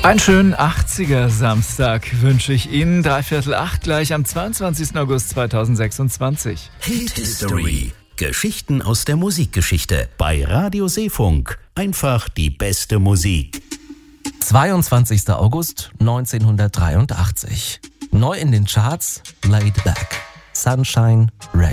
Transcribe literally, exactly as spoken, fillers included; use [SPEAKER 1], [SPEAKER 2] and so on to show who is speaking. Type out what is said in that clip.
[SPEAKER 1] Einen schönen achtziger-Samstag wünsche ich Ihnen. Dreiviertel acht gleich am zweiundzwanzigsten August zweitausendsechsundzwanzig.
[SPEAKER 2] Hit History. Geschichten aus der Musikgeschichte. Bei Radio Seefunk. Einfach die beste Musik.
[SPEAKER 3] zweiundzwanzigster August neunzehnhundertdreiundachtzig. Neu in den Charts, Laid Back. Sunshine Reggae.